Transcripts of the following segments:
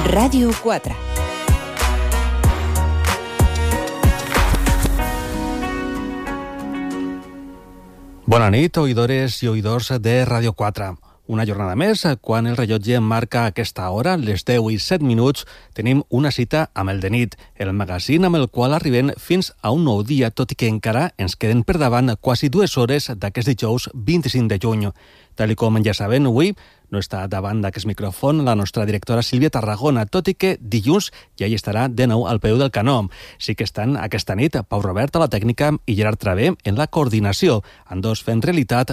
Ràdio 4. Bona nit, oïdores i oïdors de Ràdio 4. Una jornada més, quan el rellotge marca aquesta hora, les 10:07, tenim una cita amb el de nit, el magazín amb el qual arribem fins a un nou dia, tot i que encara ens queden per davant quasi 2 hores d'aquest dijous 25 de juny. Tal com ja sabem, avui no està davant d'aquest micròfon la nostra directora Sílvia Tarragona, tot i que dilluns ja hi estarà de nou al peu del canó. Sí que estan aquesta nit Pau Robert a la tècnica i Gerard Travé en la coordinació, amb dos fent realitat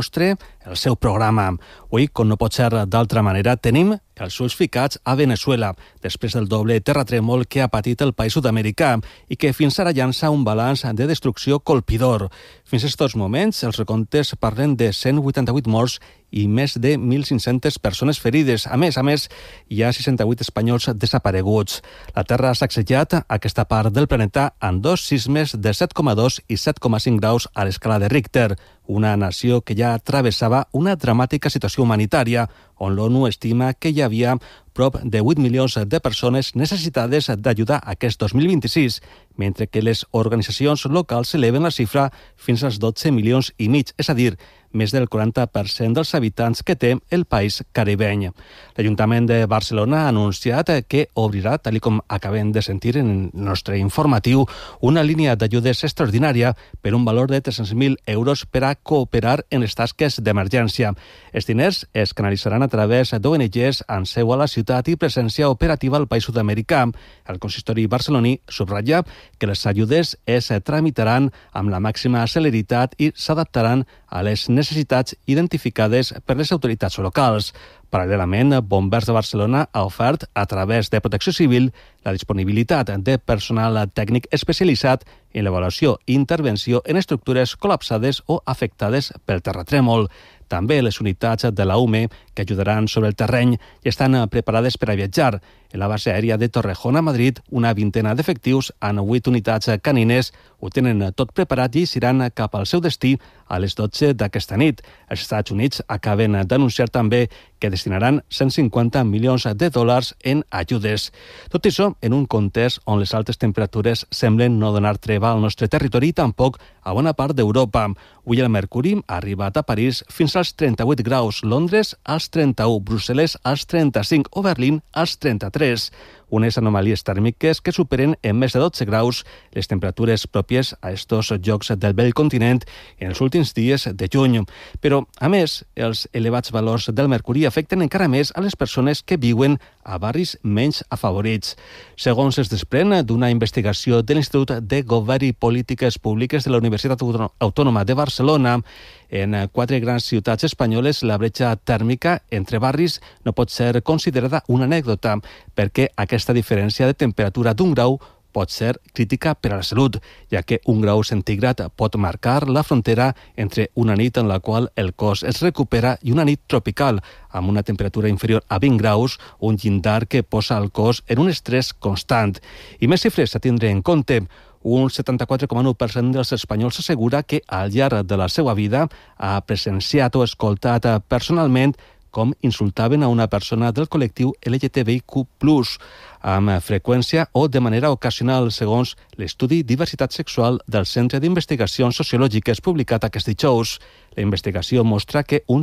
el seu programa. Avui, com no pot ser d'altra manera, tenim els ulls ficats a Venezuela, després del doble terratrèmol que ha patit el país sud-americà i que fins ara llança un balanç de destrucció colpidor. Fins a aquests moments, els recomptes parlen de 188 morts i més de 1.500 persones ferides. A més, hi ha 68 espanyols desapareguts. La Terra ha sacsejat aquesta part del planeta amb 2 sismes de 7,2 i 7,5 graus a l'escala de Richter, una nació que ja travessava una dramàtica situació humanitària, on l'ONU estima que hi havia prop de 8 milions de persones necessitades d'ajuda aquest 2026, mentre que les organitzacions locals eleven la xifra fins als 12 milions i mig, és a dir, més del 40% dels habitants que té el país caribeny. L'Ajuntament de Barcelona ha anunciat que obrirà, tal com acabem de sentir en el nostre informatiu, una línia d'ajudes extraordinària per un valor de 300.000 euros per a cooperar en les tasques d'emergència. Els diners es canalitzaran a través d'ONGs amb seu a la ciutat i presència operativa al país sud-americà. El consistori barceloní subratlla que les ajudes es tramitaran amb la màxima celeritat i s'adaptaran a les necessitats identificades per les autoritats locals. Paral·lelament, Bombers de Barcelona ha ofert, a través de Protecció Civil, la disponibilitat de personal tècnic especialitzat en l'avaluació i intervenció en estructures col·lapsades o afectades pel terratrèmol. També les unitats de la UME, que ajudaran sobre el terreny, ja estan preparades per a viatjar. En la base aèria de Torrejón a Madrid, una vintena d'efectius amb 8 unitats canines ho tenen tot preparat i iran cap al seu destí a les 12 d'aquesta nit. Els Estats Units acaben d'anunciar també que destinaran 150 milions de dòlars en ajudes. Tot això en un context on les altes temperatures semblen no donar treva al nostre territori i tampoc a bona part d'Europa. Avui el mercuri ha arribat a París fins als 38 graus, Londres als 31, Brussel·les als 35 o Berlín als 33. Unes anomalies tèrmiques que superen en més de 12 graus les temperatures pròpies a estos llocs del vell continent en els últims dies de juny. Però, a més, els elevats valors del mercuri afecten encara més a les persones que viuen a barris menys afavorits. Segons es desprèn d'una investigació de l'Institut de Govern i Polítiques Públiques de la Universitat Autònoma de Barcelona, en 4 grans ciutats espanyoles la bretxa tèrmica entre barris no pot ser considerada una anècdota, perquè aquesta diferència de temperatura d'1 grau pot ser crítica per a la salut, ja que 1 grau centígrad pot marcar la frontera entre una nit en la qual el cos es recupera i una nit tropical, amb una temperatura inferior a 20 graus, un llindar que posa el cos en un estrès constant. I més xifres a tindre en compte. Un 74,9% dels espanyols assegura que al llarg de la seva vida ha presenciat o escoltat personalment com insultaven a una persona del col·lectiu LGTBIQ+, amb freqüència o de manera ocasional, segons l'estudi Diversitat Sexual del Centre d'Investigacions Sociològiques publicat aquest dijous. La investigació mostra que un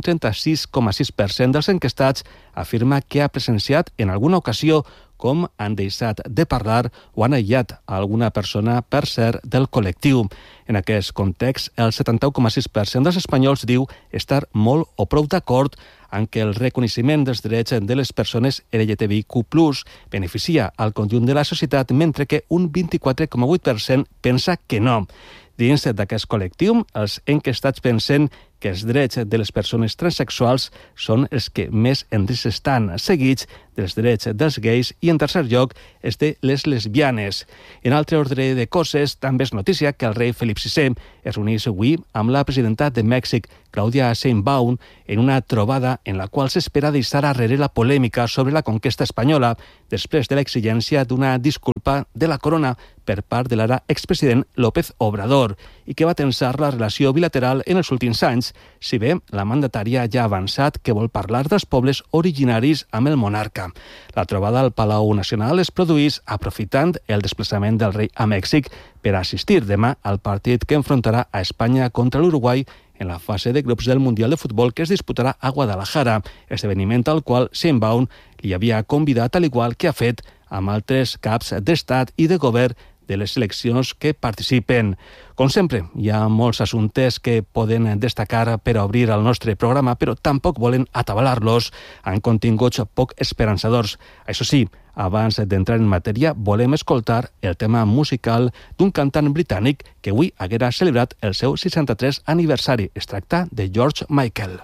36,6% dels enquestats afirma que ha presenciat en alguna ocasió com han deixat de parlar o han aïllat a alguna persona per ser del col·lectiu. En aquest context, el 71,6% dels espanyols diu estar molt o prou d'acord en què el reconeixement dels drets de les persones LGTBIQ+ beneficia al conjunt de la societat, mentre que un 24,8% pensa que no. Dins d'aquest col·lectiu, els enquestats pensen que els drets de les persones transsexuals són els que més en risc estan, seguits dels drets dels gais i, en tercer lloc, els de les lesbianes. En altre ordre de coses, també és notícia que el rei Felip VI es reuneix avui amb la presidenta de Mèxic, Claudia Sheinbaum, en una trobada en la qual s'espera deixar arrere la polèmica sobre la conquesta espanyola després de l'exigència d'una disculpa de la corona per part de l'ara expresident López Obrador i que va tensar la relació bilateral en els últims anys, si bé la mandatària ja ha avançat que vol parlar dels pobles originaris amb el monarca. La trobada al Palau Nacional es produís aprofitant el desplaçament del rei a Mèxic per assistir demà al partit que enfrontarà a Espanya contra l'Uruguai en la fase de grups del Mundial de Futbol que es disputarà a Guadalajara, esdeveniment al qual Sheinbaum li havia convidat, al igual que ha fet amb altres caps d'estat i de govern de les eleccions que participen. Com sempre, hi ha molts assumptes que poden destacar per a obrir el nostre programa, però tampoc volen atabalar-los en continguts poc esperançadors. Això sí, abans d'entrar en matèria, volem escoltar el tema musical d'un cantant britànic que avui haguera celebrat el seu 63 aniversari. Es tracta de George Michael.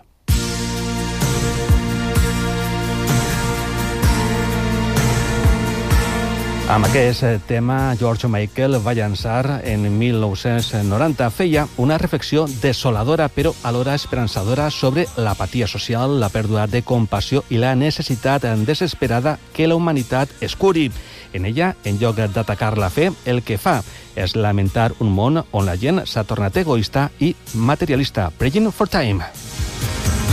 Amb aquest tema, George Michael va llançar en 1990. Feia una reflexió desoladora però alhora esperançadora sobre l'apatia social, la pèrdua de compassió i la necessitat desesperada que la humanitat es curi. En ella, en lloc d'atacar la fe, el que fa és lamentar un món on la gent s'ha tornat egoista i materialista. Praying for Time.